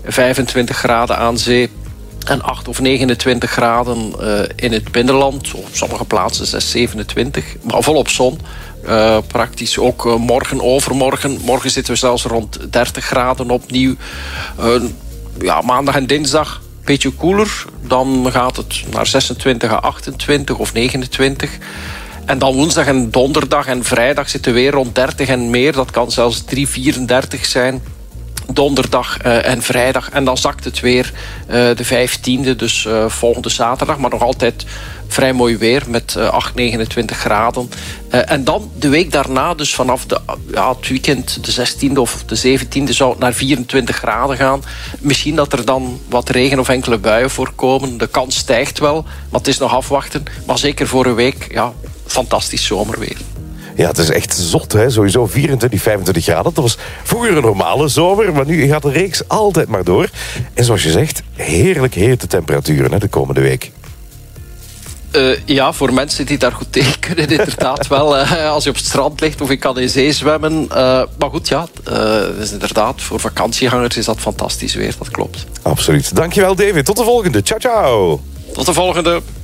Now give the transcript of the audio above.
25 graden aan zee en 8 of 29 graden in het binnenland. Op sommige plaatsen 6, 27, maar volop zon. Praktisch ook morgen, overmorgen. Morgen zitten we zelfs rond 30 graden opnieuw. Maandag en dinsdag een beetje koeler. Dan gaat het naar 26 à 28 of 29. En dan woensdag en donderdag en vrijdag zitten we weer rond 30 en meer. Dat kan zelfs 34 zijn. Donderdag en vrijdag. En dan zakt het weer de 15e, dus volgende zaterdag. Maar nog altijd vrij mooi weer met 8, 29 graden. En dan de week daarna, dus vanaf het weekend, de 16e of de 17e, zou het naar 24 graden gaan. Misschien dat er dan wat regen of enkele buien voorkomen. De kans stijgt wel, maar het is nog afwachten. Maar zeker voor een week, fantastisch zomerweer. Ja, het is echt zot, hè? Sowieso 24, 25 graden. Dat was vroeger een normale zomer, maar nu gaat de reeks altijd maar door. En zoals je zegt, heerlijk hete temperaturen, hè, de komende week. Voor mensen die daar goed tegen kunnen, inderdaad wel. Als je op het strand ligt of je kan in zee zwemmen. Maar goed, dus inderdaad, voor vakantiegangers is dat fantastisch weer, dat klopt. Absoluut. Dankjewel, David. Tot de volgende. Ciao, ciao. Tot de volgende.